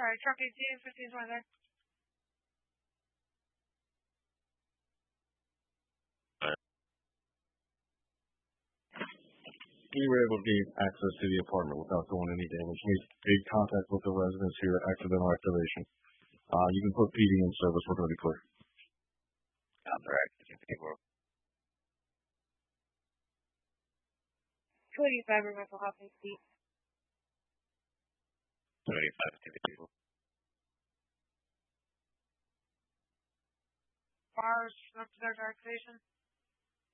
sorry, truck 18, 1529. We were able to gain access to the apartment without doing any damage. We made contact with the residents here at accidental activation. You can put PD in service. We're going to be clear. Counteract. 285 Reversal Hopping Speed. 285 people. Bars, up to their activation.